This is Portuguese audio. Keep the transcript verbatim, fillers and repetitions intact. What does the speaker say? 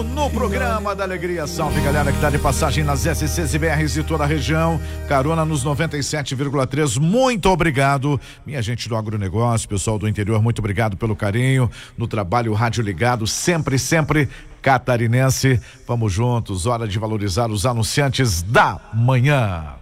No programa da Alegria, salve galera que tá de passagem nas S Cs e B Rs de toda a região, carona nos noventa e sete vírgula três, muito obrigado, minha gente do agronegócio, pessoal do interior, muito obrigado pelo carinho, no trabalho rádio ligado, sempre, sempre catarinense, vamos juntos, hora de valorizar os anunciantes da manhã.